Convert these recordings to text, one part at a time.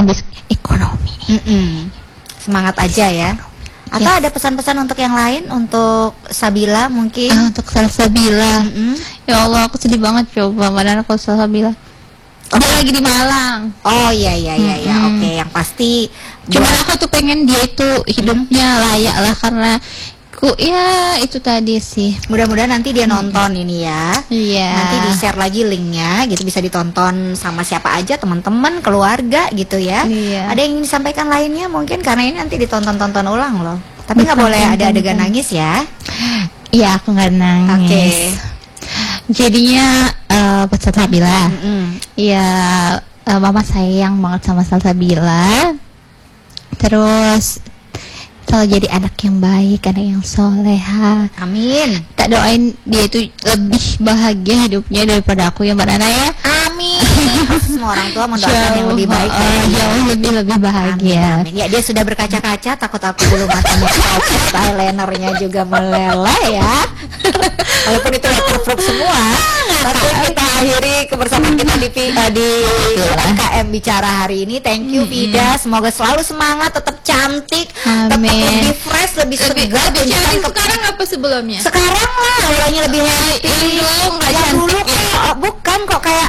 habis ekonomi. Semangat aja ya. Atau ada pesan-pesan untuk yang lain, untuk Sabila mungkin? Untuk Sabila, ya Allah aku sedih banget coba, padahal aku Sabila dia lagi di Malang. Oh iya. Oke, yang pasti cuma aku tuh pengen dia itu hidupnya layak lah, karena ya itu tadi sih. Mudah-mudahan nanti dia nonton ini ya. Iya. Nanti di-share lagi linknya gitu, bisa ditonton sama siapa aja, teman-teman, keluarga gitu ya. Iya. Ada yang ingin disampaikan lainnya mungkin, karena ini nanti ditonton ulang loh. Tapi nggak boleh ada adegan nangis ya. Iya, aku nggak nangis. Oke. Jadinya buat Salsabila, ya mama sayang banget sama Salsabila. Terus selalu jadi anak yang baik, anak yang soleha. Amin. Tak doain dia itu lebih bahagia hidupnya daripada aku ya Mbak Nana ya. Amin. Semua orang tua mendoakan yang lebih baik, jauh lebih bahagia. Amin. Ya, dia sudah berkaca-kaca, takut aku dulu matanya copot, eyelinernya juga meleleh ya. Walaupun itu waterproof semua, tapi kita akhiri kebersamaan kita di KM Bicara hari ini. Thank you Vida, semoga selalu semangat, tetap cantik, tetap lebih fresh, lebih segar. Sekarang apa sebelumnya? Sekarang lah, kayaknya lebih happy. Dulu bukan kok, kayak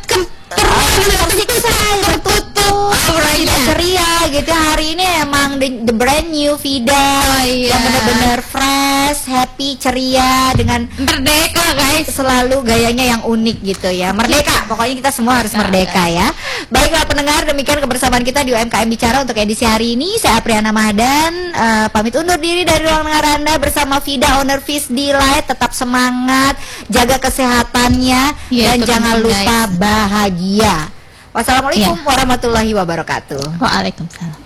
tersiksa, tertutup, ceria gitu. Hari ini emang the brand new Vida, yang benar-benar fresh, happy, ceria, dengan merdeka guys. Selalu gayanya yang unik gitu ya. Merdeka, pokoknya kita semua harus merdeka ya. Baiklah pendengar, demikian kebersamaan kita di UMKM Bicara untuk edisi hari ini. Saya Apriana Mahdan, pamit undur diri dari ruang dengar Anda bersama Vida, owner Fish Delight. Tetap semangat, jaga kesehatannya, dan jangan lupa bahagia. Wassalamualaikum warahmatullahi wabarakatuh. Waalaikumsalam.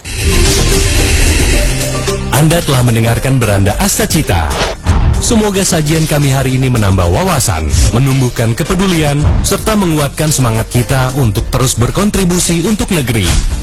Anda telah mendengarkan Beranda Asta Cita. Semoga sajian kami hari ini menambah wawasan, menumbuhkan kepedulian, serta menguatkan semangat kita untuk terus berkontribusi untuk negeri.